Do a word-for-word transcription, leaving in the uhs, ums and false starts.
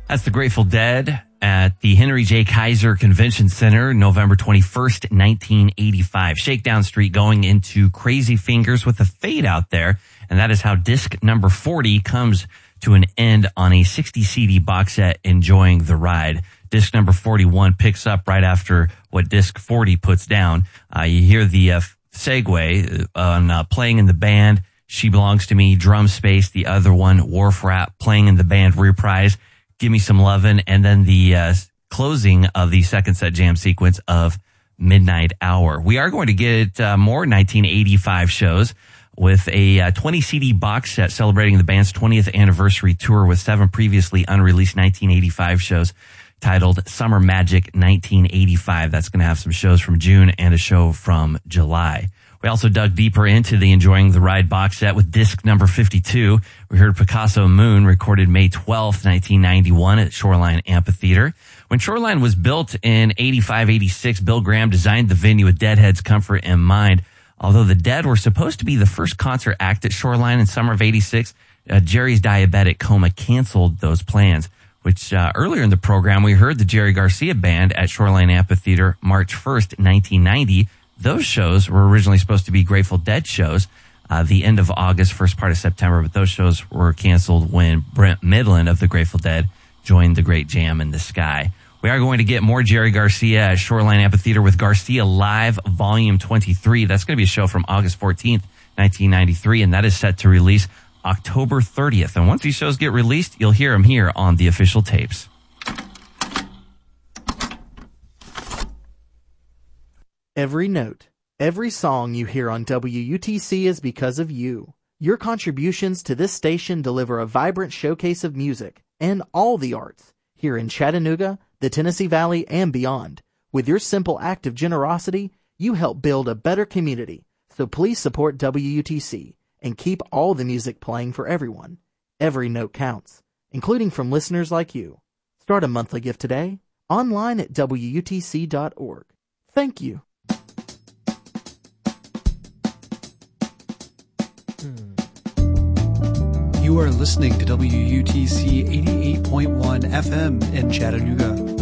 That's the Grateful Dead at the Henry J. Kaiser Convention Center, November twenty-first, nineteen eighty-five. Shakedown Street going into Crazy Fingers with a fade out there. And that is how disc number forty comes to an end on a sixty C D box set, Enjoying the Ride. Disc number forty-one picks up right after what disc forty puts down. Uh, you hear the uh, segue on uh, Playing in the Band, She Belongs to Me, Drum Space, the other one, Wharf Rap, Playing in the Band, Reprise, Give Me Some Lovin', and then the uh, closing of the second set jam sequence of Midnight Hour. We are going to get uh, more nineteen eighty-five shows with a uh, twenty C D box set celebrating the band's twentieth anniversary tour with seven previously unreleased nineteen eighty-five shows titled Summer Magic nineteen eighty-five. That's going to have some shows from June and a show from July. We also dug deeper into the Enjoying the Ride box set with disc number fifty-two. We heard Picasso Moon, recorded May twelfth, nineteen ninety-one at Shoreline Amphitheater. When Shoreline was built in eighty-five eighty-six, Bill Graham designed the venue with Deadhead's comfort in mind. Although the Dead were supposed to be the first concert act at Shoreline in summer of eighty-six, uh, Jerry's diabetic coma canceled those plans, which uh, earlier in the program, we heard the Jerry Garcia Band at Shoreline Amphitheater March first, nineteen ninety. Those shows were originally supposed to be Grateful Dead shows, uh, the end of August, first part of September, but those shows were canceled when Brent Midland of the Grateful Dead joined the Great Jam in the Sky. We are going to get more Jerry Garcia at Shoreline Amphitheater with Garcia Live Volume twenty-three. That's going to be a show from August fourteenth, nineteen ninety-three, and that is set to release October thirtieth. And once these shows get released, you'll hear them here on the official tapes. Every note, every song you hear on W U T C is because of you. Your contributions to this station deliver a vibrant showcase of music and all the arts here in Chattanooga, the Tennessee Valley, and beyond. With your simple act of generosity, you help build a better community. So please support W U T C and keep all the music playing for everyone. Every note counts, including from listeners like you. Start a monthly gift today, online at W U T C dot org. Thank you. You are listening to W U T C eighty-eight point one F M in Chattanooga.